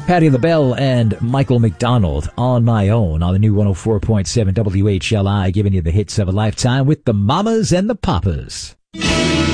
Patti LaBelle and Michael McDonald, On My Own, on the new 104.7 WHLI, giving you the hits of a lifetime with the Mamas and the Papas.